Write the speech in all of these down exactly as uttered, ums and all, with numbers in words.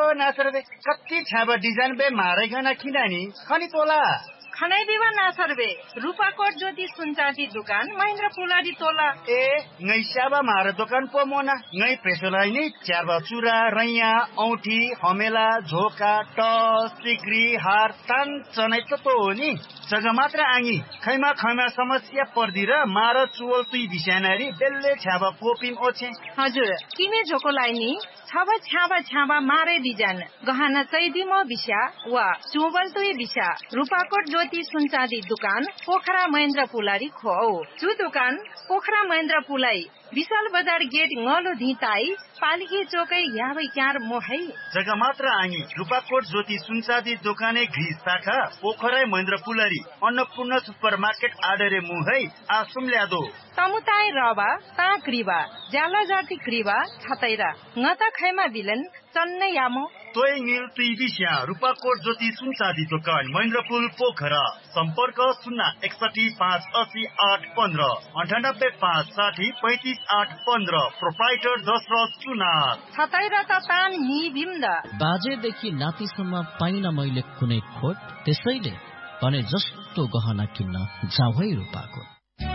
नासरबे कति छाबा डिजाइन बे मारेगना किनानी खनी तोला खनै दिवा नासरबे रूपाकोट ज्योति सुनचाँदी दुकान महेन्द्र पुलाडी तोला ए ngै स्याबा मार दोकान पो मोना ngै प्रेसोलाई नि च्यारबा चुरा रैया औठी हमेला झोका टस सिक्री हार तान चनै त तो हो नि जग्गा मात्र आङी खैमा खैमा समस्या पर्दी र मार चुवल तुई बिसानारी बेल्ले छ्याबा पोपिम ओछे हजुर किने झोकोलाई नि छाबा छ्याबा छ्याबा मारे डिजाइन गहना चैदिमो बिसा वा चुवल तुई बिसा रूपाकोट ज्योति सुनचाँदी दुकान पोखरा महेन्द्र पुलारी खो चु दुकान पोखरा महेन्द्र पुलाई विशाल बजार गेट ngolo धिताई पालिके चोकै याबै क्यार मोहै जग्गा मात्र आङी रूपाकोट ज्योति सुनचाँदी दोकाने घी शाखा पोखरा महेन्द्र पुलारी अन्नपूर्ण सुपर मार्केट आडरे मुहै आसुम ल्यादो तमुताई रबा ता क्रिबा जाला जाति क्रिबा छतैरा ngata खैमा बिलन चन्नै यामो तोय निल तुई बिस्या रूपाकोट ज्योति सुनचाँदी दोकान महेन्द्रपुल पोखरा सम्पर्क शून्य एकसठी पाँच असी आठ पन्ध्र अन्ठानब्बे पाँच साठी पैँतिस आठ पन्ध्र प्रोप्राइटर दशरथ चुनार छतैरा त तान नि बिम्द बाजेदेखि नातिसम्म पाइन मैले कुनै खोट त्यसैले भने जस्तो गहना किन्न जाऊ है रूपाकोट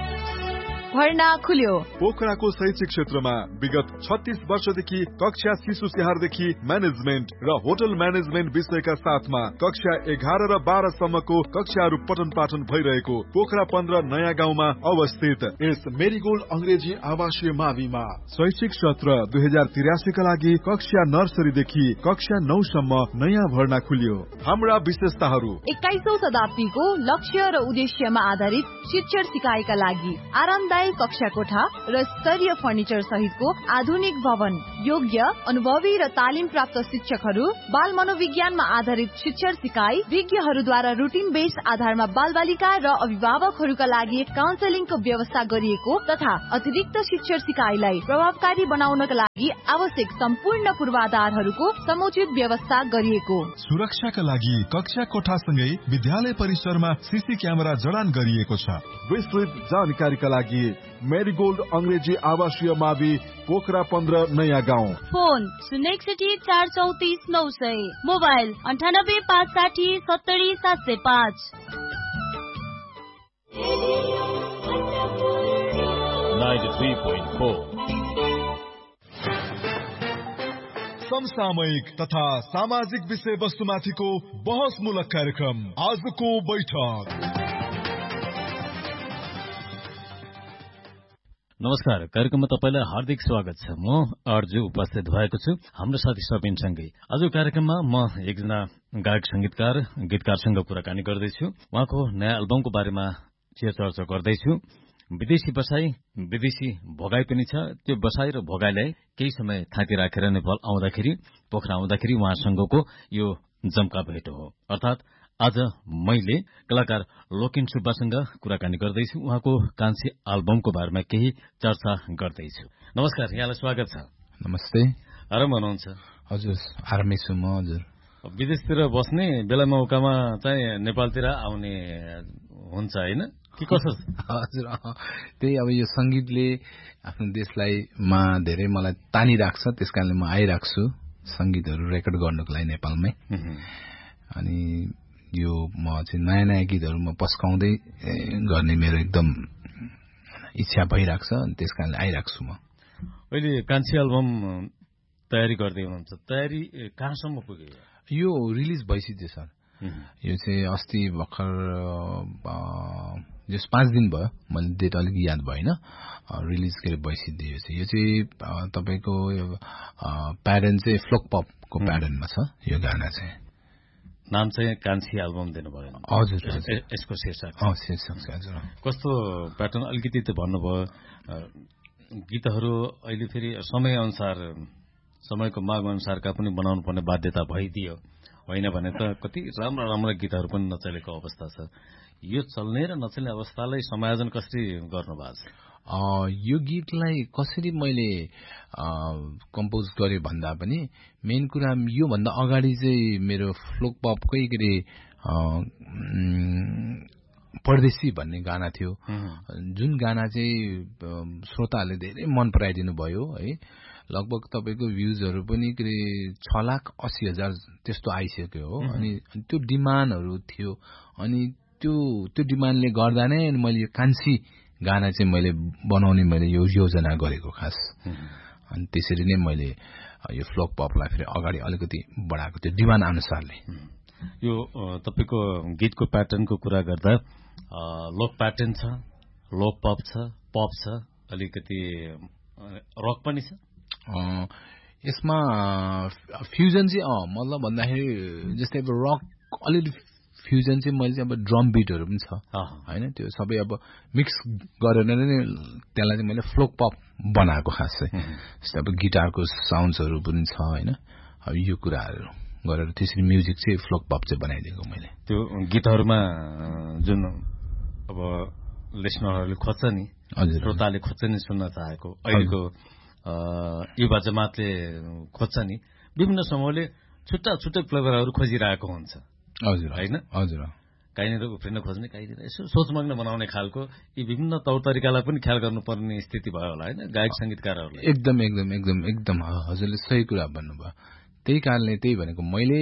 भर्ना खुल्यो पोखराको शैक्षिक क्षेत्रमा विगत छत्तीस वर्षदेखि कक्षा शिशु स्याहारदेखि म्यानेजमेन्ट र होटल म्यानेजमेन्ट विषयका साथमा कक्षा एघार र बाह्र सम्मको कक्षाहरू पठन पाठन भइरहेको पोखरा पन्ध्र नयाँ गाउँमा अवस्थित यस मेरीगोल्ड अंग्रेजी आवासीय माविमा शैक्षिक सत्र दुई हजार तिरासीका लागि कक्षा नर्सरीदेखि कक्षा नौ सम्म नयाँ भर्ना खुल्यो। हाम्रा विशेषताहरू एक्काइसौं शताब्दीको लक्ष्य र उद्देश्यमा आधारित शिक्षण सिकाइका लागि आरामदायक कक्षा कोठा र स्तरीय फर्निचर सहितको आधुनिक भवन, योग्य अनुभवी र तालिम प्राप्त शिक्षकहरू, बाल मनोविज्ञानमा आधारित शिक्षण सिकाइ, विज्ञहरूद्वारा रुटिन बेस्ड आधारमा बाल बालिका र अभिभावकहरूका लागि काउन्सेलिङको व्यवस्था गरिएको तथा अतिरिक्त शिक्षण सिकाइलाई प्रभावकारी बनाउनका लागि आवश्यक सम्पूर्ण पूर्वाधारहरूको समुचित व्यवस्था गरिएको। सुरक्षाका लागि कक्षा कोठासँगै विद्यालय परिसरमा सीसी क्यामेरा जडान गरिएको छ। विस्तृत जानकारीका लागि मेरीगोल्ड अंग्रेजी आवासीय मावि पोखरा पन्ध्र नयाँ गाउँ। फोन शून्य एकसठी चार चौतिस नौ सय, मोबाइल अन्ठानब्बे पाँच साठी सत्तरी सात सय पाँच। समसामयिक तथा सामाजिक विषय वस्तुमाथिको बहसमूलक कार्यक्रम आजको बैठक। नमस्कार, कार्यक्रममा तपाईलाई हार्दिक स्वागत छ। म अर्जु उपस्थित भएको छु हाम्रो साथी सबिन सँगै। आजको कार्यक्रममा म एकजना गायक संगीतकार गीतकारसँग कुराकानी गर्दैछु। उहाँको नयाँ एल्बमको बारेमा चर्चा गर्दैछु। विदेशी बसाई विदेशी भोगाई पनि छ। त्यो बसाई र भोगाईलाई केही समय थाती राखेर नेपाल आउँदाखेरि पोखरा आउँदाखेरि उहाँसँगको यो जम्का भेट हो। अर्थात आज मैले कलाकार लोकेन सुब्बासँग कुराकानी गर्दैछु। उहाँको कान्छी एल्बमको बारेमा केही चर्चा गर्दैछु। नमस्कार, यहाँलाई स्वागत छ। नमस्ते। आराम हुनुहुन्छ? हजुर, आरामै छु म। हजुर, विदेशतिर बस्ने बेला मौकामा चाहिँ नेपालतिर आउने हुन्छ होइन कि कसो? हजुर, त्यही अब यो संगीतले आफ्नो देशलाई मा धेरै मलाई तानिराख्छ, त्यसकारणले म आइरहेको छु संगीतहरू रेकर्ड गर्नको लागि नेपालमै। अनि यो म चाहिँ नयाँ नयाँ गीतहरू म पस्काउँदै गर्ने मेरो एकदम इच्छा भइरहेको छ, त्यस कारणले आइरहेको छु म। अहिले कान्छी एल्बम तयारी गर्दै हुनुहुन्छ, तयारी कहाँसम्म पुग्यो? यो रिलिज भइसक्यो सर। यो चाहिँ अस्ति भर्खर जस पाँच दिन भयो, मैले डेट अलिक याद भएन, रिलिज के भइसक्यो। यो चाहिँ तपाईँको प्याटर्न चाहिँ फ्लोक पपको प्याटर्नमा छ यो गाना चाहिँ। नाम चाहिँ कान्छी एल्बम दिनुभयो? हजुर, यसको शीर्षक शीर्षक हजुर। कस्तो प्याटर्न अलिकति त भन्नुभयो। गीतहरू अहिले फेरि समय अनुसार समयको माग अनुसारका पनि बनाउनु पर्ने बाध्यता भइदियो, होइन भने त कति राम्रा राम्रा गीतहरू पनि नचलेको अवस्था छ। यो चल्ने र नचल्ने अवस्थालाई समायोजन कसरी गर्नु भएको छ? यो गीतलाई कसरी मैले कम्पोज गरेँ भन्दा पनि मेन कुरा योभन्दा अगाडि चाहिँ मेरो फ्लोक पपकै के अरे परदेशी भन्ने गाना थियो, जुन गाना चाहिँ श्रोताहरूले धेरै मन पराइदिनु भयो है। लगभग तपाईँको भ्युजहरू पनि के अरे छ लाख अस्सी हजार त्यस्तो आइसक्यो हो। अनि त्यो डिमान्डहरू थियो, अनि त्यो त्यो डिमान्डले गर्दा नै मैले यो कान्छी गाना चाहिँ मैले बनाउने मैले यो योजना गरेको खास। अनि त्यसरी नै मैले यो फ्लोक पपलाई फेरि अगाडि अलिकति बढाएको त्यो डिमान्ड अनुसारले। यो तपाईँको गीतको प्याटर्नको कुरा गर्दा लोक प्याटर्न छ, लोक पप छ, पप छ, अलिकति रक पनि छ। यसमा फ्युजन चाहिँ अँ मतलब भन्दाखेरि जस्तै अब रक अलिअलि फ्युजन चाहिँ मैले चाहिँ अब ड्रम बिटहरू पनि छ होइन, त्यो सबै अब मिक्स गरेर नै त्यसलाई चाहिँ मैले फ्लोक पप बनाएको खास चाहिँ। जस्तै अब गिटारको साउन्ड्सहरू पनि छ होइन, अब यो कुराहरू गरेर त्यसरी म्युजिक चाहिँ फ्लोक पप चाहिँ बनाइदिएको मैले। त्यो गीतहरूमा जुन अब लिसनरहरूले खोज्छ नि, श्रोताले खोज्छ नि सुन्न चाहेको, अहिलेको युवा जमातले खोज्छ नि, विभिन्न समूहले छुट्टा छुट्टै फ्लेभरहरू खोजिरहेको हुन्छ। हजुर होइन, हजुर कहीँनिर उफ्रिन खोज्ने, कहीँनिर यसो सोचमग्न बनाउने खालको यी विभिन्न तौर तरिकालाई पनि ख्याल गर्नुपर्ने स्थिति भयो होला होइन गायक संगीतकारहरूले। एकदम एकदम एकदम एकदम हजुरले सही कुरा भन्नुभयो। त्यही कारणले त्यही भनेको मैले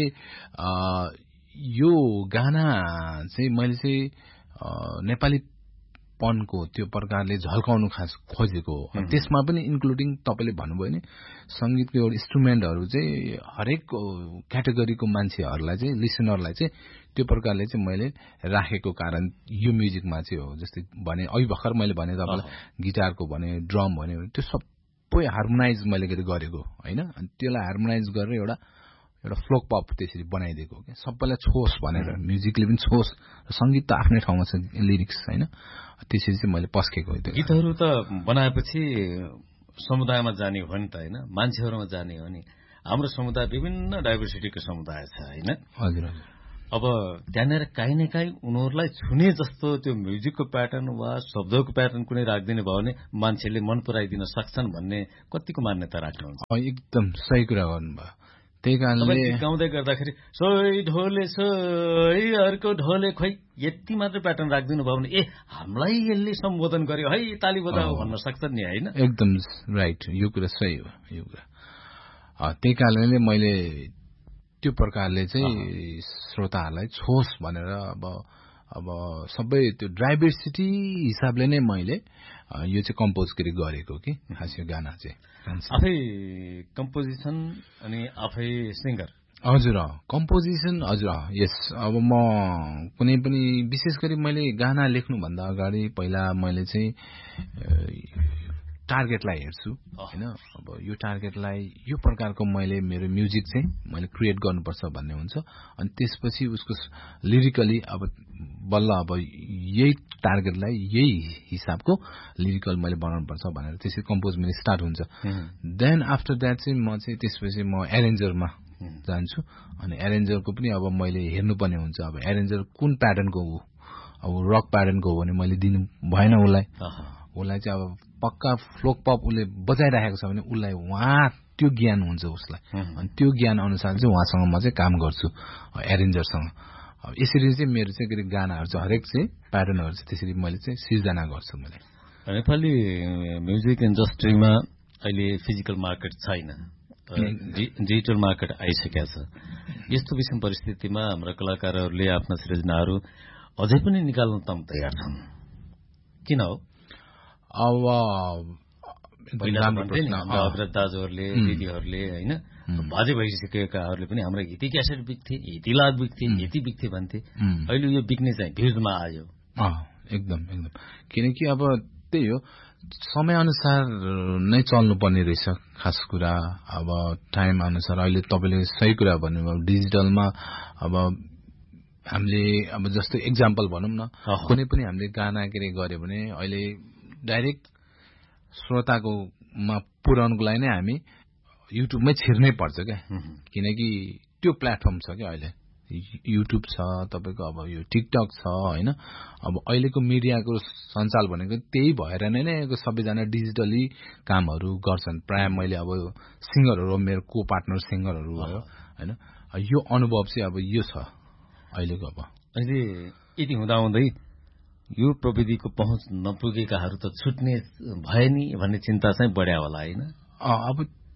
यो गाना चाहिँ मैले चाहिँ नेपाली पनको त्यो प्रकारले झल्काउनु खास खोजेको हो। त्यसमा पनि इन्क्लुडिङ तपाईँले भन्नुभयो नि संगीतको एउटा इन्स्ट्रुमेन्टहरू चाहिँ हरेक क्याटेगोरीको मान्छेहरूलाई चाहिँ लिसनरलाई चाहिँ त्यो प्रकारले चाहिँ मैले राखेको कारण यो म्युजिकमा चाहिँ हो। जस्तै भने अघि भर्खर मैले भने तपाईँलाई गिटारको भने, ड्रम भने, त्यो सबै हार्मोनाइज मैले गरेको होइन। अनि त्यसलाई हार्मोनाइज गरेर एउटा एउटा फ्लोक पप त्यसरी बनाइदिएको हो क्या, सबैलाई छोस् भनेर, म्युजिकले पनि छोस्, संगीत त आफ्नै ठाउँमा छ, लिरिक्स होइन, त्यसरी चाहिँ मैले पस्केको। गीतहरू त बनाएपछि समुदायमा जाने हो नि त होइन, मान्छेहरूमा जाने हो नि। हाम्रो समुदाय विभिन्न डाइभर्सिटीको समुदाय छ होइन। हजुर हजुर। अब त्यहाँनिर काहीँ न काहीँ उनीहरूलाई छुने जस्तो त्यो म्युजिकको प्याटर्न वा शब्दको प्याटर्न कुनै राखिदिनु भयो भने मान्छेले मन पराइदिन सक्छन् भन्ने कतिको मान्यता राख्नुहुन्छ? एकदम सही कुरा गर्नुभयो। त्यही कारणले गाउँदै गर्दाखेरि सोही ढोले सोही अर्को ढोले खोइ यति मात्र प्याटर्न राखिदिनु भयो भने ए हामीलाई यसले सम्बोधन गर्यो है ताली बजाऊ भन्न सक्छन् नि होइन। एकदम राइट, यो कुरा सही हो यो कुरा। त्यही कारणले मैले त्यो प्रकारले चाहिँ श्रोताहरूलाई छोस् भनेर अब अब सबै त्यो डाइभर्सिटी हिसाबले नै मैले यो चाहिँ कम्पोज गरेको कि खास यो गाना चाहिँ। आफै कम्पोजिसन अनि आफै सिङ्गर? हजुर कम्पोजिसन, हजुर यस। अब म कुनै पनि विशेष गरी मैले गाना लेख्नुभन्दा अगाडि पहिला मैले चाहिँ टार्गेटलाई हेर्छु होइन। अब यो टार्गेटलाई यो प्रकारको मैले मेरो म्युजिक चाहिँ मैले क्रिएट गर्नुपर्छ भन्ने हुन्छ। अनि त्यसपछि उसको लिरिकली अब बल्ल अब यही टार्गेटलाई यही हिसाबको लिरिकल मैले बनाउनुपर्छ भनेर त्यसरी कम्पोज मेरो स्टार्ट हुन्छ। देन आफ्टर द्याट चाहिँ म चाहिँ त्यसपछि म एरेन्जरमा जान्छु। अनि एरेन्जरको पनि अब मैले हेर्नुपर्ने हुन्छ, अब एरेन्जर कुन प्याटर्नको हो। अब रक प्याटर्नको हो भने मैले दिनु भएन उसलाई, उसलाई चाहिँ अब पक्का फ्लोक पप उसले बजाइराखेको छ भने उसलाई उहाँ त्यो ज्ञान हुन्छ उसलाई। अनि त्यो ज्ञान अनुसार चाहिँ उहाँसँग म चाहिँ काम गर्छु एरेन्जरसँग। अब यसरी चाहिँ मेरो चाहिँ के गानाहरू चाहिँ हरेक चाहिँ प्याटर्नहरू चाहिँ त्यसरी मैले चाहिँ सिर्जना गर्छु। मैले नेपाली म्युजिक इन्डस्ट्रीमा अहिले फिजिकल मार्केट छैन, डिजिटल मार्केट आइसकेको छ। यस्तो विषम परिस्थितिमा हाम्रा कलाकारहरूले आफ्ना सृजनाहरू अझै पनि निकाल्न तम तयार छन्, किन हो? अब दाजुहरूले दिदीहरूले होइन बाजे भइसकेकाहरूले पनि हाम्रो हिती क्यासेट बिक्थे, हिती लाद बिक्थे, हिती बिक्थे भन्थे। अहिले यो बिक्ने चाहिँ भ्युजमा आयो। एकदम एकदम, किनकि अब त्यही हो समय अनुसार नै चल्नुपर्ने रहेछ खास कुरा। अब टाइम अनुसार अहिले तपाईँले सही कुरा भन्नुभयो, डिजिटलमा अब हामीले अब जस्तो एक्जाम्पल भनौँ न, कुनै पनि हामीले गाना के अरे गऱ्यो भने अहिले डाइरेक्ट श्रोताको मा पुर्याउनुको लागि नै हामी युट्युबमै छिर्नै पर्छ क्या, किनकि त्यो प्लेटफर्म छ क्या अहिले। युट्युब छ तपाईँको, अब यो टिकटक छ होइन। अब अहिलेको मिडियाको सञ्चाल भनेको त्यही भएर नै नै सबैजना डिजिटली कामहरू गर्छन्। प्राय मैले अब सिङ्गरहरू, मेरो को पार्टनर सिङ्गरहरू भयो होइन। यो अनुभव चाहिँ अब यो छ अहिलेको। अब अहिले यति हुँदाहुँदै यो प्रविधिको पहुँच नपुगेकाहरू त छुट्ने भए नि भन्ने चिन्ता चाहिँ बढ्या होला होइन? अब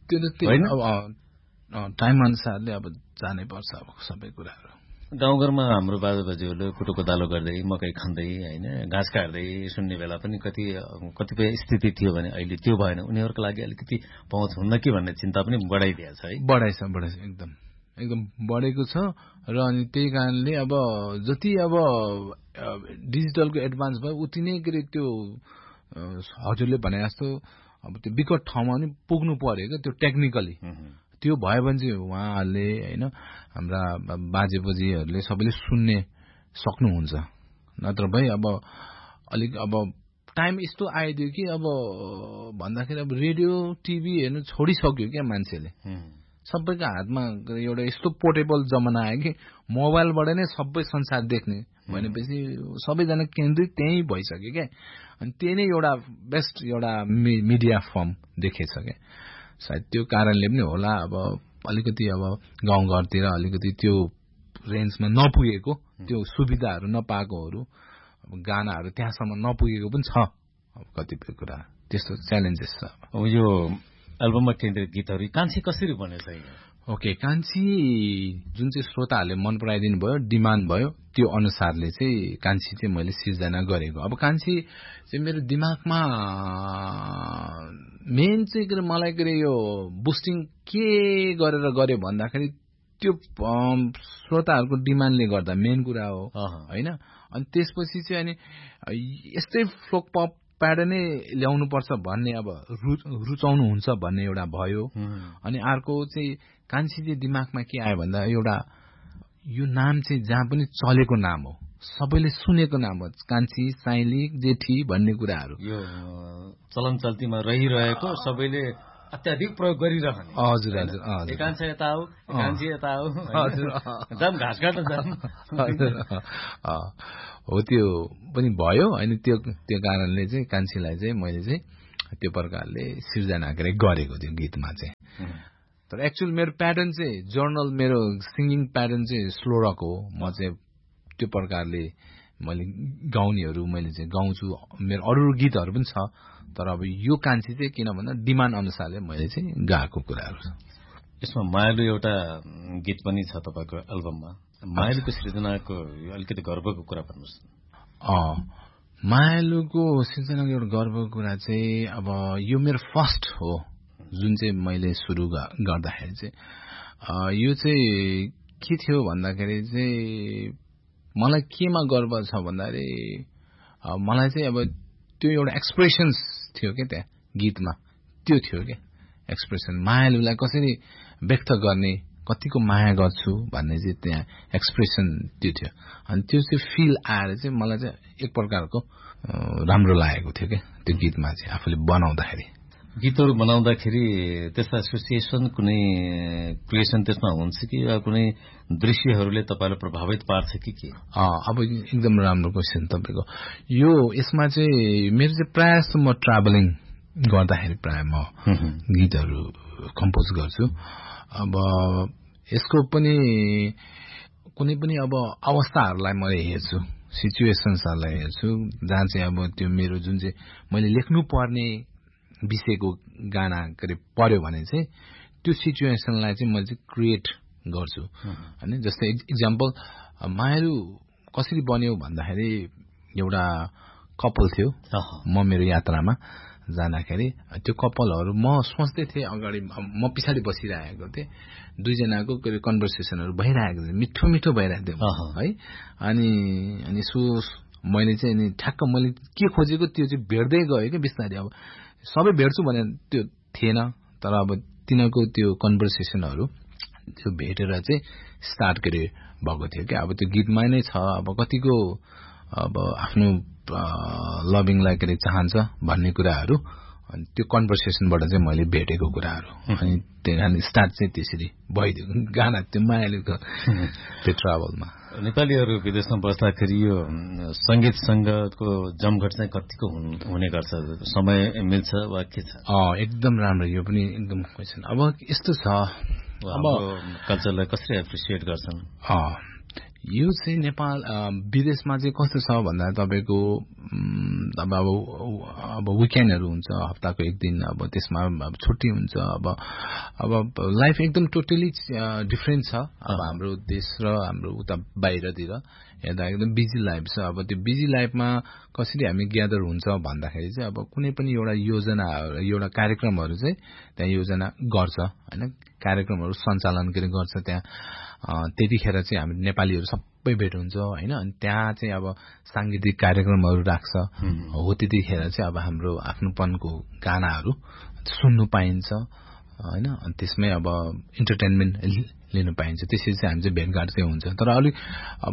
त्यो त अब टाइम अनुसारले अब जानै पर्छ अब सबै कुराहरू। गाउँघरमा हाम्रो बाजे बाजेहरूले कुटो कोदालो गर्दै मकै खन्दै होइन घाँस काट्दै सुन्ने बेला पनि कति कतिपय स्थिति थियो भने अहिले त्यो भएन, उनीहरूको लागि अलिकति पहुँच हुन्न कि भन्ने चिन्ता पनि बढाइदिएको छ है। बढाइछ बढाइछ एकदम एकदम बढेको छ। र अनि त्यही कारणले अब जति अब डिजिटलको एडभान्स भयो उति नै के अरे त्यो हजुरले भने जस्तो अब त्यो विकट ठाउँमा पनि पुग्नु पर्यो क्या त्यो टेक्निकली। त्यो भयो भने चाहिँ उहाँहरूले होइन हाम्रा बाजे बोजीहरूले सबैले सुन्ने सक्नुहुन्छ। नत्र भए अब अलिक अब टाइम यस्तो आइदियो कि अब भन्दाखेरि अब रेडियो टिभी हेर्नु छोडिसक्यो क्या मान्छेले। सबैको हातमा एउटा यस्तो पोर्टेबल जमाना आयो कि मोबाइलबाट नै सबै संसार देख्ने भनेपछि सबैजना केन्द्रित त्यहीँ भइसक्यो क्या। अनि त्यही नै एउटा बेस्ट एउटा मिडिया फर्म देखेछ क्या। सायद त्यो कारणले पनि होला अब अलिकति अब गाउँघरतिर अलिकति त्यो रेन्जमा नपुगेको, त्यो सुविधाहरू नपाएकोहरू, अब गानाहरू त्यहाँसम्म नपुगेको पनि छ। अब कतिपय कुरा त्यस्तो च्यालेन्जेस छ। अब यो एल्बममा केन्द्रित गीतहरू कान्छी कसरी बनेछ? ओके, कान्छी जुन चाहिँ श्रोताहरूले मन पराइदिनु भयो, डिमान्ड भयो, त्यो अनुसारले चाहिँ कान्छी चाहिँ मैले सिर्जना गरेको। अब कान्छी चाहिँ मेरो दिमागमा मेन चाहिँ के अरे मलाई के अरे यो बुस्टिङ के गरेर गरे भन्दाखेरि त्यो श्रोताहरूको डिमान्डले गर्दा मेन कुरा हो होइन। अनि त्यसपछि चाहिँ अनि यस्तै फ्लोक पप प्याटर्नै ल्याउनुपर्छ भन्ने अब रुचाउनुहुन्छ भन्ने एउटा भयो। अनि अर्को चाहिँ कान्छी चाहिँ दिमागमा के आयो भन्दा एउटा यो नाम चाहिँ जहाँ पनि चलेको नाम हो, सबैले सुनेको नाम हो, कान्छी साइली जेठी भन्ने कुराहरू यो चलन चल्तीमा रहिरहेको सबैले अत्याधिक प्रयोग गरिरहने। हजुर हजुर हजुर कान्छी यता हो, कान्छी यता हो, हजुर जाम घाँस काट्न जाम हो, त्यो पनि भयो। अनि त्यो त्यो कारणले चाहिँ कान्छीलाई चाहिँ मैले चाहिँ त्यो प्रकारले सिर्जना गरेको त्यो गीतमा चाहिँ। तर एक्चुअल मेरो प्याटर्न चाहिँ जर्नल मेरो सिङ्गिङ प्याटर्न चाहिँ स्लो रक हो। म चाहिँ त्यो प्रकारले मैले गाउनेहरू मैले चाहिँ गाउँछु, मेरो अरू अरू गीतहरू पनि छ। तर अब यो कान्छी चाहिँ किन भन्दा डिमान्ड अनुसारले मैले चाहिँ गाएको कुराहरू छ। यसमा मायालु एउटा गीत पनि छ तपाईँको एल्बममा। मायालुको सृजनाको अलिकति गर्वको कुरा भन्नुहोस्। अँ मायालुको सृजनाको एउटा गर्वको कुरा चाहिँ अब यो मेरो फर्स्ट हो जुन चाहिँ मैले सुरु गर्दाखेरि चाहिँ यो चाहिँ के थियो भन्दाखेरि चाहिँ मलाई केमा गर्व छ भन्दाखेरि मलाई चाहिँ अब त्यो एउटा एक्सप्रेसन्स थियो क्या त्यहाँ गीतमा, त्यो थियो क्या एक्सप्रेसन। मायालुलाई कसरी व्यक्त गर्ने, कतिको माया गर्छु भन्ने चाहिँ त्यहाँ एक्सप्रेसन त्यो थियो। अनि त्यो चाहिँ फिल आएर चाहिँ मलाई चाहिँ एक प्रकारको राम्रो लागेको थियो क्या त्यो गीतमा चाहिँ आफूले बनाउँदाखेरि। गीतहरू बनाउँदाखेरि त्यसमा एसोसिएसन कुनै क्रिएसन त्यसमा हुन्छ कि कुनै दृश्यहरूले तपाईँलाई प्रभावित पार्छ कि के? अब एकदम राम्रो क्वेसन तपाईँको यो। यसमा चाहिँ मेरो चाहिँ प्रायः जस्तो म ट्राभलिङ गर्दाखेरि प्रायः म गीतहरू कम्पोज गर्छु। अब यसको पनि कुनै पनि अब अवस्थाहरूलाई म हेर्छु, सिचुएसन्सहरूलाई हेर्छु जहाँ चाहिँ अब त्यो मेरो जुन चाहिँ मैले लेख्नु पर्ने विषयको गाना के अरे पर्यो भने चाहिँ त्यो सिचुएसनलाई चाहिँ मैले चाहिँ क्रिएट गर्छु होइन। जस्तै इक्जाम्पल मायालु कसरी बन्यो भन्दाखेरि एउटा कपाल थियो म मेरो यात्रामा जाँदाखेरि, त्यो कपालहरू म सोच्दै थिएँ अगाडि, म पछाडि बसिरहेको थिएँ, दुईजनाको के अरे कन्भर्सेसनहरू भइरहेको थियो, मिठो मिठो भइरहेको थियो है। अनि अनि सो मैले चाहिँ अनि ठ्याक्क मैले के खोजेको त्यो चाहिँ भेट्दै गयो क्या बिस्तारै। अब सबै भेट्छु भने त्यो थिएन, तर अब तिनीहरूको त्यो कन्भर्सेसनहरू त्यो भेटेर चाहिँ स्टार्ट गरे भएको थियो क्या। अब त्यो गीतमा नै छ अब कतिको अब आफ्नो लभिङलाई के अरे चाहन्छ भन्ने कुराहरू, अनि त्यो कन्भर्सेसनबाट चाहिँ मैले भेटेको कुराहरू, अनि त्यहाँदेखि स्टार्ट चाहिँ त्यसरी भइदियो गाना त्यो मायालुको त्यो ट्राभलमा। नेपालीहरू विदेशमा बस्दाखेरि यो सङ्गीत सङ्गतको जमघट चाहिँ कतिको हुने गर्छ, समय मिल्छ वा के छ? अँ एकदम राम्रो, यो पनि एकदम क्वेसन। अब यस्तो छ अब कल्चरलाई कसरी एप्रिसिएट गर्छन्? अँ यो चाहिँ नेपाल विदेशमा चाहिँ कस्तो छ भन्दा तपाईँको अब अब अब विकेन्डहरू हुन्छ, हप्ताको एक दिन, अब त्यसमा अब छुट्टी हुन्छ। अब अब लाइफ एकदम टोटली डिफरेन्ट छ। अब हाम्रो देश र हाम्रो उता बाहिरतिर हेर्दा एकदम बिजी लाइफ छ। अब त्यो बिजी लाइफमा कसरी हामी ग्यादर हुन्छ भन्दाखेरि चाहिँ अब कुनै पनि एउटा योजना एउटा कार्यक्रमहरू चाहिँ त्यहाँ योजना गर्छ होइन, कार्यक्रमहरू सञ्चालन गर्छ त्यहाँ। त्यतिखेर चाहिँ हामी नेपालीहरू सबै भेट हुन्छ होइन। अनि त्यहाँ चाहिँ अब सांगीतिक कार्यक्रमहरू राख्छ। हो त्यतिखेर चाहिँ अब हाम्रो आफ्नोपनको गानाहरू सुन्नु पाइन्छ होइन। अनि त्यसमै अब इन्टरटेनमेन्ट लिनु पाइन्छ। त्यसरी चाहिँ हामी चाहिँ भेटघाट चाहिँ हुन्छ। तर अलिक अब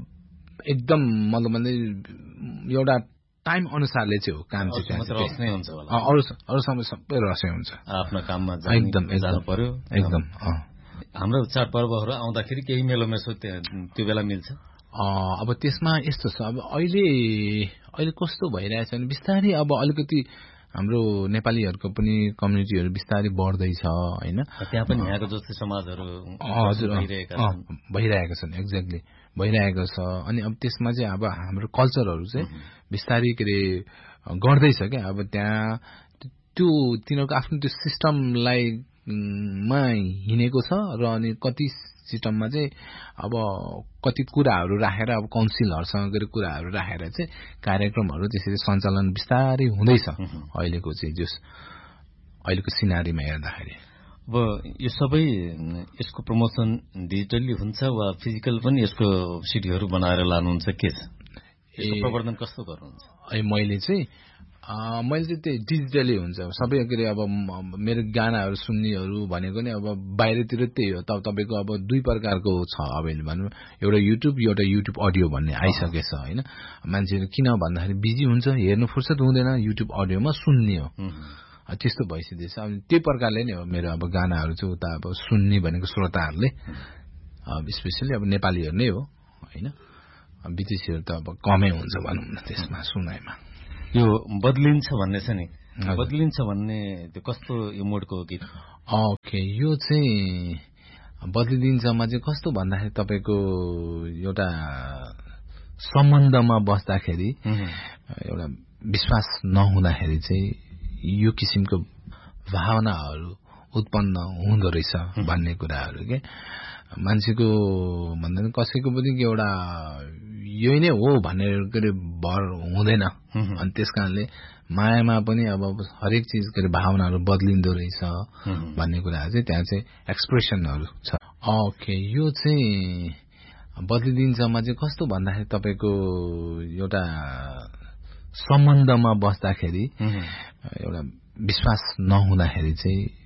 एकदम मतलब भन्दै एउटा टाइम अनुसारले चाहिँ हो काम चाहिँ अरू अरू समय सबै रसै हुन्छ। आफ्नो काममा एकदम जानु पर्यो एकदम। हाम्रो चाडपर्वहरू आउँदाखेरि केही मेलोमेसो त्यो बेला मिल्छ। अब त्यसमा यस्तो छ, अब अहिले अहिले कस्तो भइरहेछ भने बिस्तारै अब अलिकति हाम्रो नेपालीहरूको पनि कम्युनिटीहरू बिस्तारै बढ्दैछ होइन। त्यहाँ पनि यहाँको जस्तै समाजहरू हजुर भइरहेका छन्, एक्ज्याक्टली भइरहेको छ। अनि अब त्यसमा चाहिँ अब हाम्रो कल्चरहरू चाहिँ बिस्तारै के अरे गर्दैछ क्या। अब त्यहाँ त्यो तिनीहरूको आफ्नो त्यो सिस्टमलाई मा हिँडेको छ र अनि कति सिस्टममा चाहिँ अब कति कुराहरू राखेर अब काउन्सिलहरूसँग गएर कुराहरू राखेर चाहिँ कार्यक्रमहरू त्यसरी सञ्चालन बिस्तारै हुँदैछ अहिलेको चाहिँ जस अहिलेको सिनारीमा हेर्दाखेरि। अब यो सबै यसको प्रमोसन डिजिटल्ली हुन्छ वा फिजिकल पनि यसको सिडीहरू बनाएर लानुहुन्छ, के छ यसको प्रवर्धन कस्तो गर्नुहुन्छ? ए मैले चाहिँ मैले चाहिँ त्यही डिजिटली हुन्छ सबै के अरे। अब मेरो गानाहरू सुन्नेहरू भनेको नि अब बाहिरतिर त्यही हो। तब तपाईँको अब दुई प्रकारको छ अवेलेबल भनौँ, एउटा युट्युब एउटा युट्युब अडियो भन्ने आइसकेछ होइन। मान्छेहरू किन भन्दाखेरि बिजी हुन्छ, हेर्नु फुर्सद हुँदैन, युट्युब अडियोमा सुन्ने हो त्यस्तो भइसकेछ। अब त्यही प्रकारले नै हो मेरो अब गानाहरू चाहिँ उता अब सुन्ने भनेको श्रोताहरूले अब स्पेसली अब नेपालीहरू नै हो होइन। विदेशीहरू त अब कमै हुन्छ भनौँ न त्यसमा सुनाइमा। यो बदलिन्छ भन्ने छ नि, बदलिन्छ भन्ने त्यो कस्तो यो मोडको हो गीत? ओके, यो चाहिँ बदलिदिन्छमा चाहिँ कस्तो भन्दाखेरि तपाईँको एउटा सम्बन्धमा बस्दाखेरि एउटा विश्वास नहुँदाखेरि चाहिँ यो किसिमको भावनाहरू उत्पन्न हुँदो रहेछ भन्ने कुराहरू के मान्छेको भन्दैन कसैको पनि एउटा यही नै हो भनेर के भर हुँदैन। अनि त्यस कारणले मायामा पनि अब हरेक चिज के भावनाहरू बदलिँदो रहेछ भन्ने कुराहरू चाहिँ त्यहाँ चाहिँ एक्सप्रेसनहरू छ। ओके, यो चाहिँ बदलिदिन्छमा चाहिँ कस्तो भन्दाखेरि तपाईँको एउटा सम्बन्धमा बस्दाखेरि एउटा विश्वास नहुँदाखेरि चाहिँ